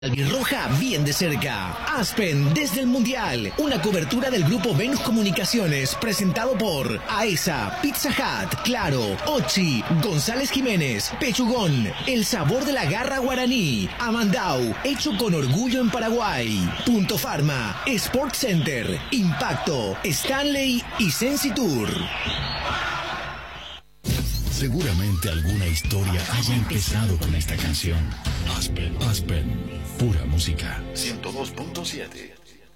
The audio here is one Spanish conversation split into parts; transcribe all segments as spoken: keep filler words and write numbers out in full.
Albirroja bien de cerca. Aspen desde el Mundial. Una cobertura del grupo Venus Comunicaciones presentado por AESA, Pizza Hut, Claro, Ochi, González Jiménez, Pechugón, el sabor de la garra guaraní, Amandau, hecho con orgullo en Paraguay, Punto Pharma, Sport Center, Impacto, Stanley y Sensitour. Seguramente alguna historia haya empezado con esta canción. Aspen, Aspen, pura música. ciento dos punto siete.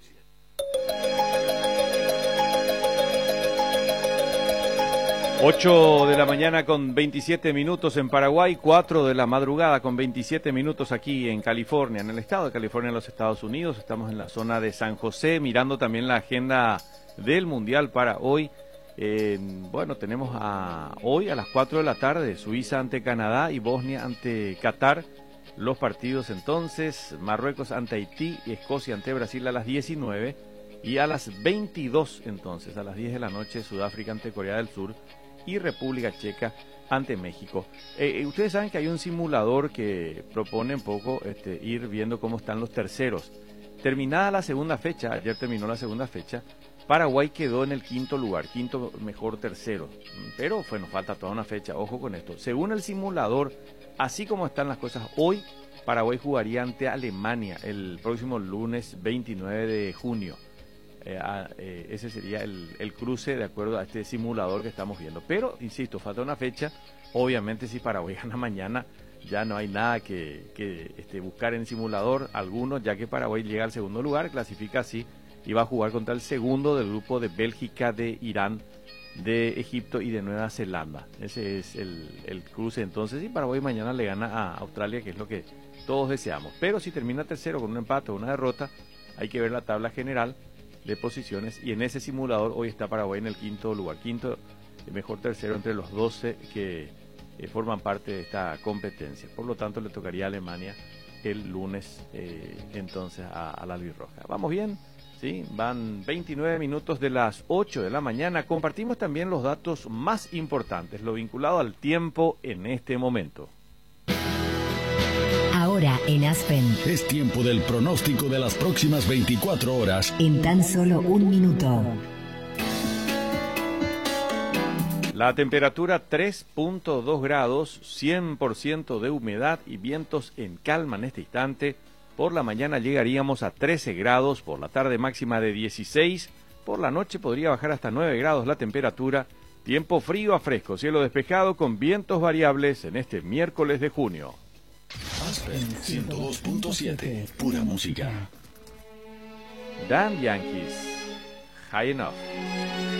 ocho de la mañana con veintisiete minutos en Paraguay, cuatro de la madrugada con veintisiete minutos aquí en California, en el estado de California, en los Estados Unidos. Estamos en la zona de San José, mirando también la agenda del Mundial para hoy. Eh, bueno, tenemos a hoy a las cuatro de la tarde, Suiza ante Canadá y Bosnia ante Qatar. Los partidos entonces, Marruecos ante Haití y Escocia ante Brasil a las diecinueve. Y a las veintidós entonces, a las diez de la noche, Sudáfrica ante Corea del Sur y República Checa ante México. Eh, ustedes saben que hay un simulador que propone un poco este, ir viendo cómo están los terceros. Terminada la segunda fecha, ayer terminó la segunda fecha, Paraguay quedó en el quinto lugar, quinto mejor tercero, pero bueno, falta toda una fecha, ojo con esto. Según el simulador, así como están las cosas hoy, Paraguay jugaría ante Alemania el próximo lunes veintinueve de junio. Eh, eh, ese sería el, el cruce de acuerdo a este simulador que estamos viendo. Pero, insisto, falta una fecha. Obviamente si Paraguay gana mañana, ya no hay nada que, que este, buscar en el simulador alguno, ya que Paraguay llega al segundo lugar, clasifica así y va a jugar contra el segundo del grupo de Bélgica, de Irán, de Egipto y de Nueva Zelanda. Ese es el, el cruce entonces, y Paraguay mañana le gana a Australia, que es lo que todos deseamos. Pero si termina tercero con un empate o una derrota, hay que ver la tabla general de posiciones, y en ese simulador hoy está Paraguay en el quinto lugar, quinto mejor tercero entre los doce que eh, forman parte de esta competencia. Por lo tanto, le tocaría a Alemania el lunes eh, entonces a, a la albirroja. ¿Vamos bien? Sí, van veintinueve minutos de las ocho de la mañana. Compartimos también los datos más importantes, lo vinculado al tiempo en este momento. Ahora en Aspen. Es tiempo del pronóstico de las próximas veinticuatro horas. En tan solo un minuto. La temperatura tres punto dos grados, cien por ciento de humedad y vientos en calma en este instante. Por la mañana llegaríamos a trece grados, por la tarde máxima de dieciséis, por la noche podría bajar hasta nueve grados la temperatura. Tiempo frío a fresco, cielo despejado con vientos variables en este miércoles de junio. Aspen ciento dos punto siete, pura música. Damn Yankees, High Enough.